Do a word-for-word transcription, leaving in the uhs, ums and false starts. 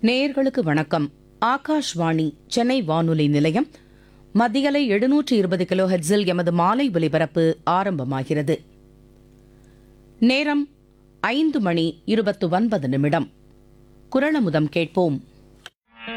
நேயர்களுக்கு வணக்கம். ஆகாஷ்வாணி சென்னை வானொலி நிலையம் மத்தியலை எழுநூற்று இருபது கிலோ ஹெட்ஸில் எமது மாலை ஒலிபரப்பு ஆரம்பமாகிறது. நேரம் ஐந்து மணி இருபத்து ஒன்பது நிமிடம். குரலமுதம் கேட்போம்.